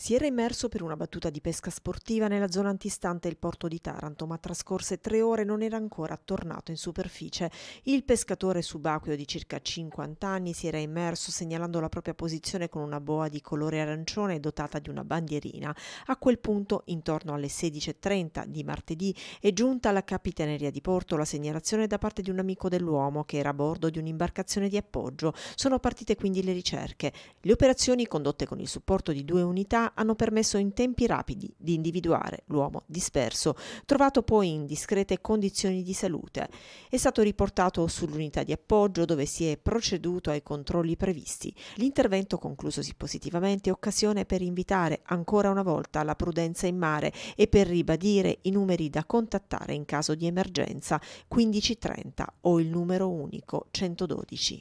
Si era immerso per una battuta di pesca sportiva nella zona antistante il porto di Taranto, ma trascorse 3 ore e non era ancora tornato in superficie. Il pescatore subacqueo di circa 50 anni si era immerso segnalando la propria posizione con una boa di colore arancione dotata di una bandierina. A quel punto, intorno alle 16:30 di martedì, è giunta alla Capitaneria di Porto la segnalazione da parte di un amico dell'uomo che era a bordo di un'imbarcazione di appoggio. Sono partite quindi le ricerche. Le operazioni, condotte con il supporto di 2 unità, hanno permesso in tempi rapidi di individuare l'uomo disperso, trovato poi in discrete condizioni di salute. È stato riportato sull'unità di appoggio dove si è proceduto ai controlli previsti. L'intervento, conclusosi positivamente, è occasione per invitare ancora una volta alla prudenza in mare e per ribadire i numeri da contattare in caso di emergenza: 1530 o il numero unico 112.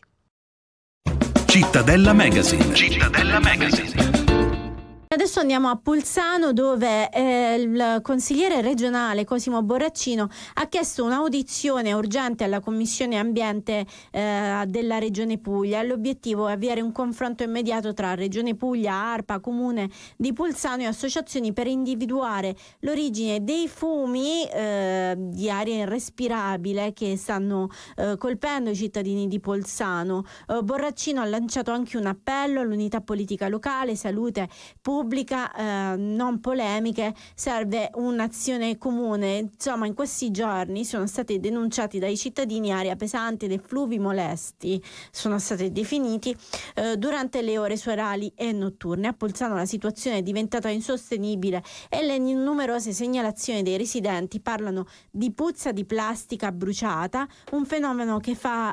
Cittadella Magazine. Cittadella Magazine. Adesso andiamo a Pulsano, dove il consigliere regionale Cosimo Borraccino ha chiesto un'audizione urgente alla Commissione Ambiente della Regione Puglia. L'obiettivo è avviare un confronto immediato tra Regione Puglia, ARPA, Comune di Pulsano e associazioni per individuare l'origine dei fumi di aria irrespirabile che stanno colpendo i cittadini di Pulsano. Borraccino ha lanciato anche un appello all'unità politica locale, salute pubblica, non polemiche, serve un'azione comune. Insomma, in questi giorni sono state denunciati dai cittadini aria pesante ed effluvi molesti, sono stati definiti durante le ore serali e notturne. A Polzano la situazione è diventata insostenibile e le numerose segnalazioni dei residenti parlano di puzza di plastica bruciata, un fenomeno che fa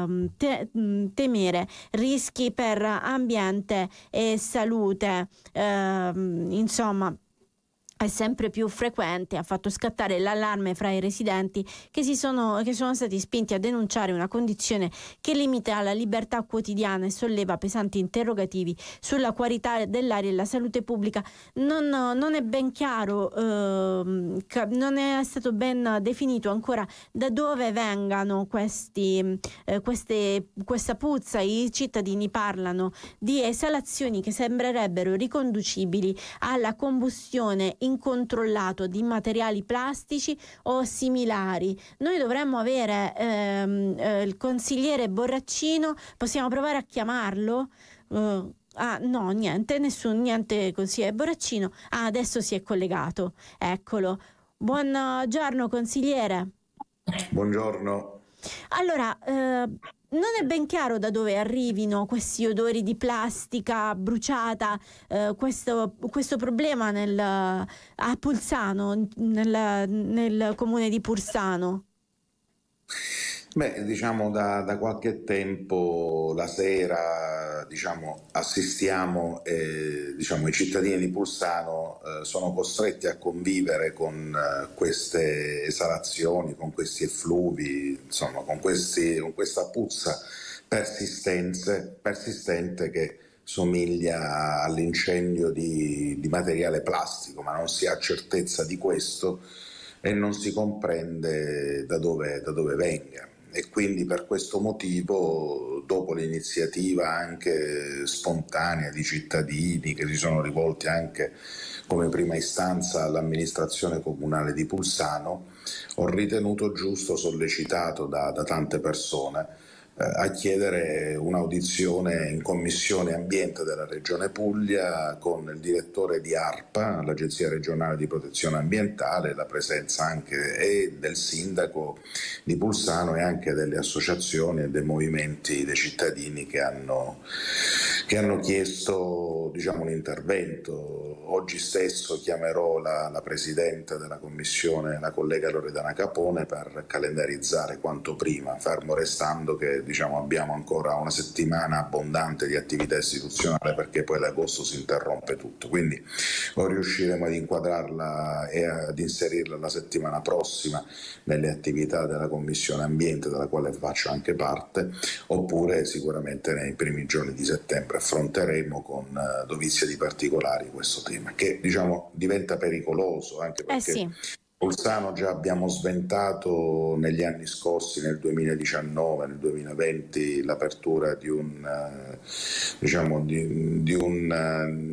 temere rischi per ambiente e salute. Insomma, è sempre più frequente, ha fatto scattare l'allarme fra i residenti che sono stati spinti a denunciare una condizione che limita la libertà quotidiana e solleva pesanti interrogativi sulla qualità dell'aria e la salute pubblica. Non è ben chiaro, non è stato ben definito ancora da dove vengano questa puzza. I cittadini parlano di esalazioni che sembrerebbero riconducibili alla combustione incontrollato di materiali plastici o similari. Noi dovremmo avere il consigliere Borraccino, possiamo provare a chiamarlo? No, niente consigliere Borraccino. Adesso si è collegato, eccolo. Buongiorno consigliere. Buongiorno. Allora, non è ben chiaro da dove arrivino questi odori di plastica bruciata, questo problema a Pulsano, nel comune di Pulsano. Beh, diciamo da qualche tempo la sera assistiamo i cittadini di Pulsano sono costretti a convivere con queste esalazioni, con questi effluvi, insomma con questa puzza persistente che somiglia all'incendio di materiale plastico, ma non si ha certezza di questo e non si comprende da dove venga. E quindi per questo motivo, dopo l'iniziativa anche spontanea di cittadini che si sono rivolti anche come prima istanza all'amministrazione comunale di Pulsano, ho ritenuto giusto, sollecitato da tante persone, a chiedere un'audizione in Commissione Ambiente della Regione Puglia con il direttore di ARPA, l'Agenzia Regionale di Protezione Ambientale, la presenza anche del sindaco di Pulsano e anche delle associazioni e dei movimenti dei cittadini che hanno chiesto un intervento. Oggi stesso chiamerò la Presidente della Commissione, la collega Loredana Capone, per calendarizzare quanto prima, fermo restando che abbiamo ancora una settimana abbondante di attività istituzionale, perché poi l'agosto si interrompe tutto, quindi o riusciremo ad inquadrarla e ad inserirla la settimana prossima nelle attività della Commissione Ambiente, della quale faccio anche parte, oppure sicuramente nei primi giorni di settembre affronteremo con dovizia di particolari questo tema, che diventa pericoloso anche perché Sì. Bolzano già abbiamo sventato negli anni scorsi, nel 2019, nel 2020, l'apertura di un